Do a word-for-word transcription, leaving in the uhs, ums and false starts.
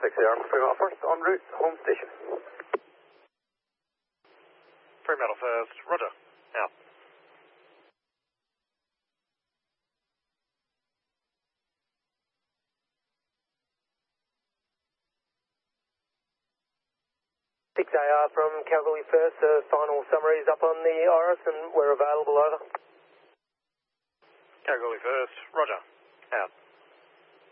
six A R, Fremantle First, en route, home station. Fremantle First, roger, out. six A R from Kalgoorlie First, uh, final summaries up on the Iris and we're available, over. Kalgoorlie First, roger.